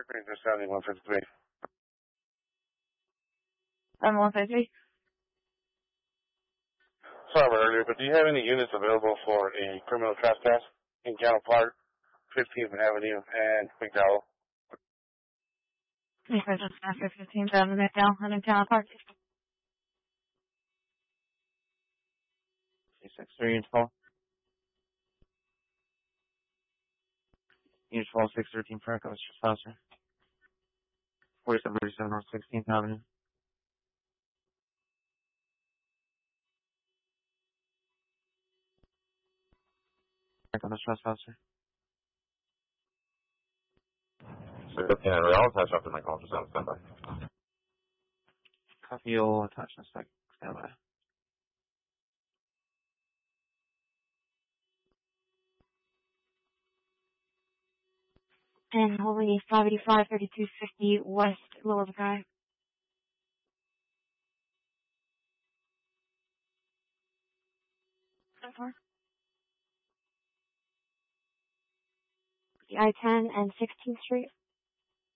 Park Ranger 7153. 7153. Sorry about earlier, but do you have any units available for a criminal trespass in Gallup Park, 15th Avenue, and McDowell? Criminal trespass for 15th Avenue, McDowell, and in Gallup Park. 363, Unit 12. Unit 12, 613 Franco, Mr. Sponsor. 4737 North 16th Avenue. Franco, Mr. Sponsor. So, I'll attach up to my call, just on standby. Copy, you'll attach in a sec. Standby. And holding 585, 3250 West Lower Drive. The I-10 and 16th Street.